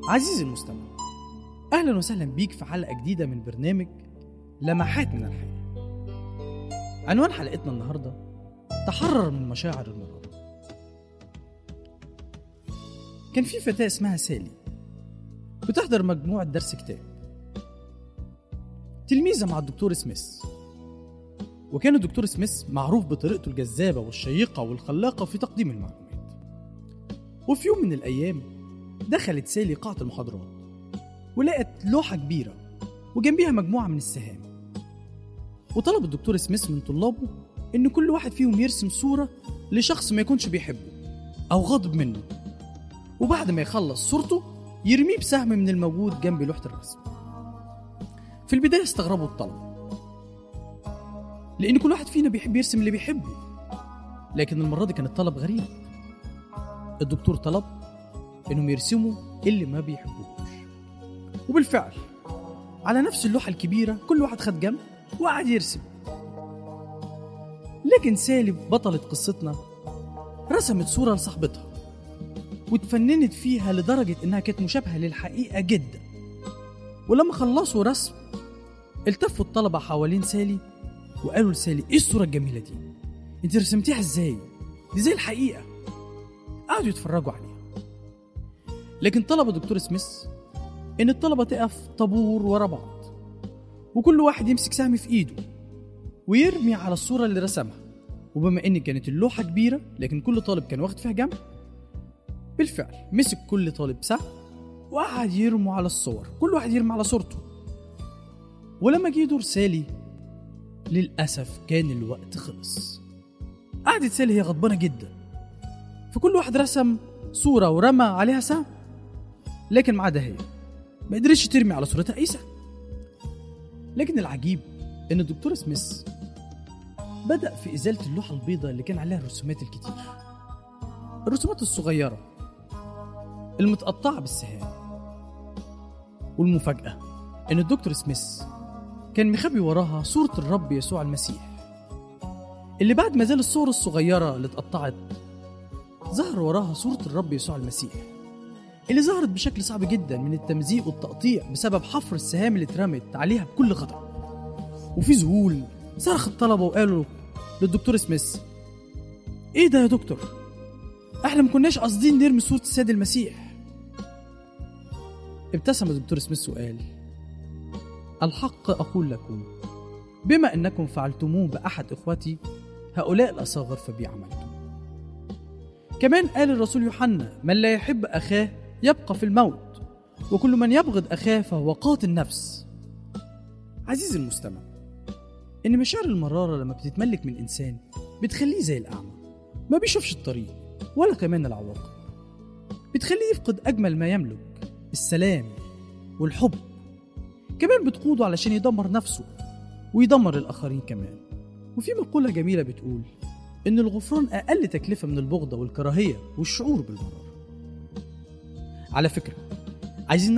عزيزي المستمع، أهلا وسهلا بيك في حلقة جديدة من برنامج لمحات من الحياة. عنوان حلقتنا النهاردة: تحرر من مشاعر المرارة. كان في فتاة اسمها سالي بتحضر مجموعة درس كتاب، تلميذة مع الدكتور سميث. وكان الدكتور سميث معروف بطريقته الجذابة والشيقة والخلاقة في تقديم المعلومات. وفي يوم من الأيام دخلت سالي قاعة المحاضرات ولقت لوحة كبيرة وجنبيها مجموعة من السهام، وطلب الدكتور سميث من طلابه إن كل واحد فيهم يرسم صورة لشخص ما يكونش بيحبه أو غاضب منه، وبعد ما يخلص صورته يرميه بسهم من الموجود جنب لوحة الرسم. في البداية استغربوا الطلبة لأن كل واحد فينا بيحب يرسم اللي بيحبه، لكن المرة دي كان الطلب غريب. الدكتور طلب إنهم يرسموا اللي ما بيحبوش، وبالفعل على نفس اللوحة الكبيرة كل واحد خد جنب وقعد يرسم. لكن سالي بطلة قصتنا رسمت صورة لصاحبتها وتفننت فيها لدرجة إنها كانت مشابهة للحقيقة جدا. ولما خلصوا رسم التفوا الطلبة حوالين سالي وقالوا لسالي: إيه الصورة الجميلة دي؟ أنت رسمتيها إزاي؟ دي زي الحقيقة. قعدوا يتفرجوا عليها، لكن طلب الدكتور سميث إن الطلبة تقف طابور ورا بعض وكل واحد يمسك سهم في إيده ويرمي على الصورة اللي رسمها. وبما إن كانت اللوحة كبيرة لكن كل طالب كان واخد فيها جنب، بالفعل مسك كل طالب سهم وقعد يرموا على الصور، كل واحد يرمي على صورته. ولما جه دور سالي للأسف كان الوقت خلص. قعدت سالي هي غضبانة جدا، فكل واحد رسم صورة ورمى عليها سهم، لكن ما عدا هي ما قدرتش ترمي على صورتها أي سهم. لكن العجيب إن الدكتور سميث بدأ في إزالة اللوحة البيضاء اللي كان عليها الرسومات الكتير، الرسومات الصغيرة المتقطعة بالسهام. والمفاجأة إن الدكتور سميث كان مخبي وراها صورة الرب يسوع المسيح، اللي بعد ما زال الصور الصغيرة اللي اتقطعت ظهر وراها صورة الرب يسوع المسيح، اللي ظهرت بشكل صعب جدا من التمزيق والتقطيع بسبب حفر السهام اللي اترمت عليها بكل غضب. وفي ذهول صرخ الطلبة وقالوا للدكتور سميث: ايه ده يا دكتور؟ احنا ما كناش قاصدين نرمي صورة السيد المسيح. ابتسم الدكتور سميث وقال: الحق أقول لكم، بما أنكم فعلتموه بأحد إخوتي هؤلاء الأصاغر فبي عملتم. كمان قال الرسول يوحنا: من لا يحب أخاه يبقى في الموت، وكل من يبغض أخاه فهو قاتل نفس. عزيزي المستمع، إن مشاعر المرارة لما بتتملك من إنسان بتخليه زي الأعمى، ما بيشوفش الطريق ولا كمان العواقب، بتخليه يفقد أجمل ما يملك، السلام والحب. كمان بتقوده علشان يدمر نفسه ويدمر الآخرين كمان. وفي مقولة جميلة بتقول إن الغفران أقل تكلفة من البغضة والكراهية والشعور بالمرارة. على فكرة، عايزين